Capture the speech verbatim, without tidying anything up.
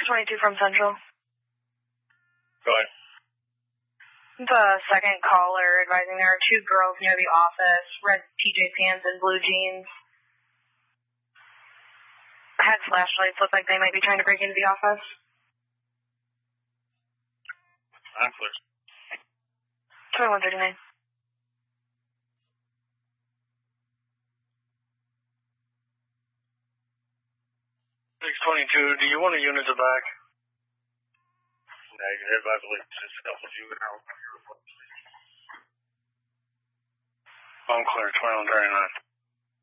twenty-two from Central. Go ahead. The second caller advising there are two girls near the office, red P J pants and blue jeans. Had flashlights, look like they might be trying to break into the office. I'm clear. twenty-one thirty-nine. six twenty-two, do you want a unit to back? Negative, I believe it's a couple of you now. I'm clear, twenty-one thirty-nine.